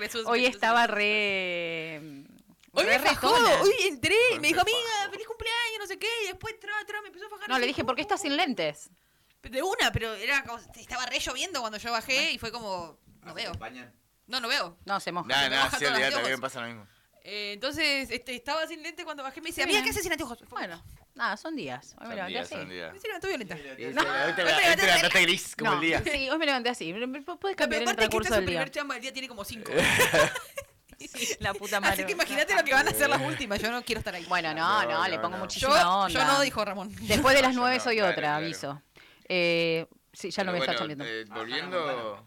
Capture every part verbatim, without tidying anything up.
Jesús. Hoy Jesús, estaba Jesús. re... Hoy re me fajó, retona. hoy entré y Hoy me dijo, me amiga, fajó. feliz cumpleaños, no sé qué, y después tra, tra, me empezó a fajar. No, así, le dije, ¿por qué estás sin lentes? De una, pero era como, estaba re lloviendo cuando yo bajé y fue como, no veo. ¿Acompañan? No, no veo. No, se moja. Nada, me nada, moja sí, todos los olvidate, a mí me anteojos. pasa lo mismo. Eh, entonces, este, estaba sin lente cuando bajé, me dice, Bien. amiga, ¿qué haces sin anteojos? Fue como, Bueno, nada, son días. Hoy me Son levanté días, así. son días. Me levantó violenta. Y sí, No. Hoy te Hoy me hoy te levanté levantaste gris como No, el día. sí, hoy me levanté así. Puedes La cambiar en el peor parte es que este transcurso es su del día. primer chamba del día, tiene como cinco. La puta madre. Así que imagínate lo que van a ser las últimas, yo no quiero estar ahí. Bueno, no, No, no, no, le pongo no. muchísima yo, onda. yo no, dijo Ramón. Después de las Yo nueve no, soy claro, otra, claro. aviso. Eh, sí, ya no me Pero está bueno, chambeando. eh, volviendo...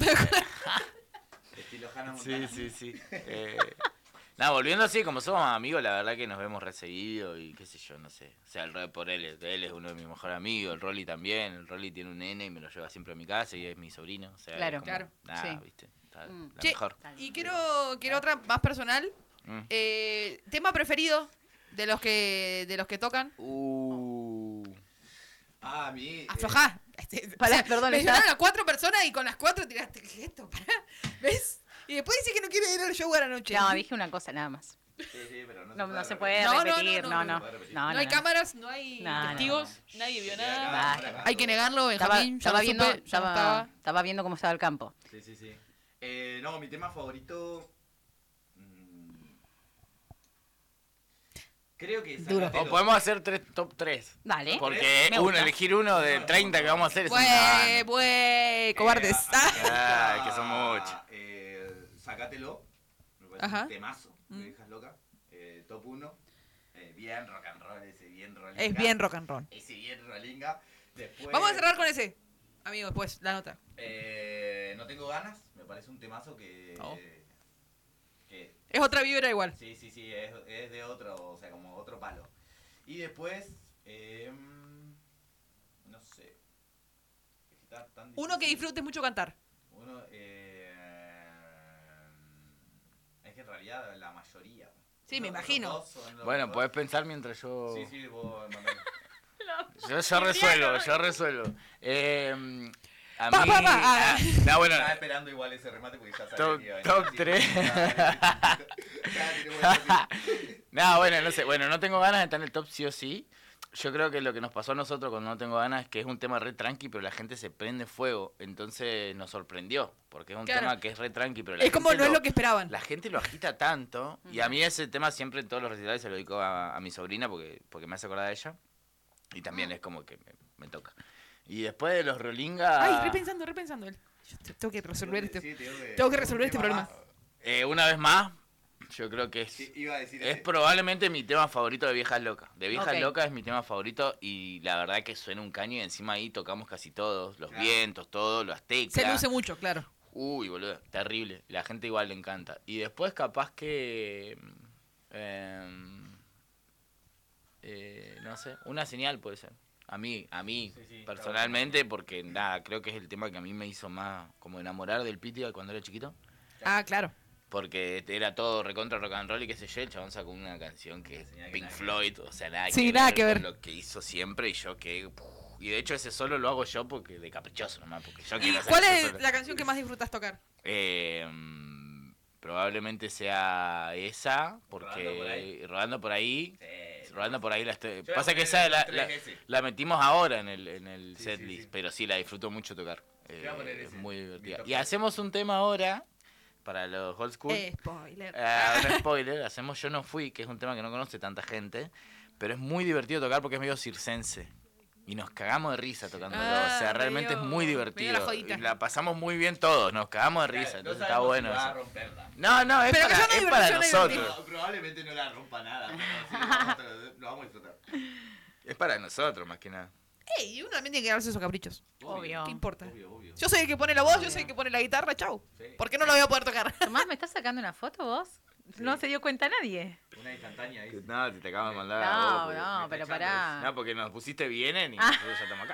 Estilo Hannah Sí, Montana. sí, sí. Eh, nada, volviendo así, como somos amigos, la verdad que nos vemos reseguido y qué sé yo, no sé. O sea, el Rol por él, él es uno de mis mejores amigos, el Rolly también. El Rolly tiene un nene y me lo lleva siempre a mi casa y es mi sobrino. O sea, Claro. es como, Claro. Nada, Sí. viste, está Mm. la Che, mejor. y quiero, quiero otra más personal. Mm. Eh, tema preferido de los que de los que tocan. Uh. Ah, a mí. Aflojá. Este, Pará, perdón, mencionaron está- a cuatro personas y con las cuatro tiraste, ¿qué es esto? Pará. ¿Ves? Y después dice que no quiere ir al show a la noche. No, dije una cosa nada más. Sí, sí, pero no, No, no se repetir. puede No, no, repetir, no, no, no, no. no se puede repetir. No, No no, hay no. cámaras, no hay No, no, testigos, no. nadie vio Sí, nada. acá, acá. Hay que negarlo, Estaba, Benjamín. Ya estaba lo viendo, supe, ya no estaba, estaba. estaba viendo cómo estaba el campo. Sí, sí, sí. Eh, no, mi tema favorito. mm, Creo que Duro. Zacatelo. O podemos hacer tres, top tres. Dale. Porque Me uno, gusta. elegir uno de treinta que vamos a hacer es un... Bue, bue, cobardes. Eh, Ah. Ay, que son muchos. Eh, Sácatelo. Me parece Ajá. un temazo. Me Mm. dejas loca. Eh, top uno. Eh, bien rock and roll, ese bien rolinga. Es bien rock and roll. Ese bien rolinga. Después. Vamos a cerrar con ese. Amigo, después, la nota. Eh, no tengo ganas. Me parece un temazo que. Oh. que Es otra vibra igual. sí, sí, sí. Es, es de otro. O sea, como otro palo. Y después. Eh, no sé. Es que está tan Uno que difícil. disfrutes mucho cantar. Uno, eh, es que en realidad la mayoría. Sí, me Los- imagino. los dos son los Bueno, dos. podés pensar mientras yo... Sí, sí, vos mandame. Yo, yo resuelvo, yo resuelvo. Eh, a Pa, mí... pa, pa, ah, ah. no, bueno, Estaba esperando igual ese remate porque ya sabía Top- que iba a top venir. tres. Ya, tenemos que- no, bueno, no sé. Bueno, no tengo ganas de estar en el top sí o sí. Yo creo que lo que nos pasó a nosotros cuando no tengo ganas es que es un tema re tranqui, pero la gente se prende fuego. Entonces nos sorprendió, porque es un Claro. tema que es re tranqui, pero la Es como gente no es lo que esperaban. La gente lo agita tanto, y a mí ese tema siempre en todos los recitales se lo dedico a, a mi sobrina porque, porque me hace acordar de ella. Y también es como que me, me toca. Y después de los Rolinga... Ay, repensando, repensando él. Yo te- tengo que resolver este. Sí, tengo que, tengo que resolver este un tema problema. más. eh, una vez más, yo creo que es... Sí, iba a decir Es ese. probablemente mi tema favorito de Viejas Locas. De Viejas Ok. Locas es mi tema favorito y la verdad que suena un caño y encima ahí tocamos casi todos. Los Claro. vientos, todo, los aztecas. Se luce mucho, claro. Uy, boludo, terrible. La gente igual le encanta. Y después capaz que... em, eh, no sé, una señal puede ser. A mí, a mí Sí, sí, está personalmente, porque nada, creo que es el tema que a mí me hizo más como enamorar del Piti cuando era chiquito. Ah, claro. Porque era todo recontra rock and roll y qué sé yo, el chabón sacó una canción que es Señal que Pink nada que Floyd, o sea, nada, Sí, que, nada ver que ver. con lo que hizo siempre y yo que... Y de hecho ese solo lo hago yo porque de caprichoso nomás, porque yo ¿Y quiero hacer cuál eso es solo. la canción que más disfrutas tocar? Eh, mm, probablemente sea esa, porque Rodando por ahí. rodando por ahí, Sí, rodando por ahí la estoy... Yo voy a Pasa que poner esa el la, top la, tres ese. la metimos ahora en el, en el Sí, setlist, sí, sí. pero sí, la disfruto mucho tocar. Eh, voy a poner es ese, muy mi divertida. top Y tres. hacemos un tema ahora, para los old school. Eh, spoiler. Ah, un spoiler, hacemos Yo no fui, que es un tema que no conoce tanta gente, pero es muy divertido tocar porque es medio circense. Y nos cagamos de risa tocándolo, Ah, o sea, realmente medio- es muy medio divertido. la jodita. Y la pasamos muy bien todos, nos cagamos de Claro, risa, no entonces está sabemos bueno si va a eso. romperla. No, no, es Pero que para, yo no es diver- para yo no nosotros. divertido. No, probablemente no la rompa nada, pero sí, nosotros lo vamos a disfrutar. Es para nosotros más que nada. Ey, uno también tiene que darse esos caprichos. Obvio. ¿Qué importa? Obvio, obvio. Yo soy el que pone la voz, yo soy el que pone la guitarra, chau. Sí. ¿Por qué no lo voy a poder tocar? Tomás, ¿me estás sacando una foto vos? No se dio cuenta nadie. Una instantánea ahí. No, te, te acabo de mandar a No, vos, porque- no, me pero está pará. No, porque nos pusiste bien y Ah. nosotros ya estamos acá.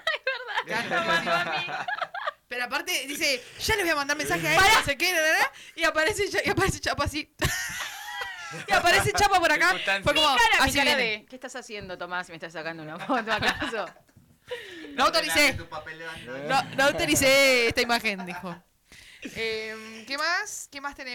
Pero aparte dice, ya les voy a mandar mensaje a él, no sé qué, na, na, na, y aparece Ya- y aparece Chapa así. Y aparece Chapa por acá. Circunstancia. Fue como, Cara, mi así cara viene. de, ¿qué estás haciendo, Tomás? ¿Me estás sacando una foto acaso? No autoricé. Tu papel levantado. No, no autoricé esta imagen, dijo. Eh, ¿Qué más? ¿Qué más tenemos?